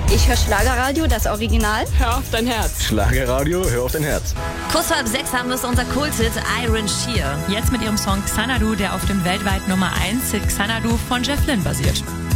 Ich höre Schlagerradio, das Original. Hör auf dein Herz. Schlagerradio, hör auf dein Herz. Kurz vor 6 haben wir es, unser Kulthit Iron Shear. Jetzt mit ihrem Song Xanadu, der auf dem weltweit Nummer 1 Hit Xanadu von Jeff Lynne basiert.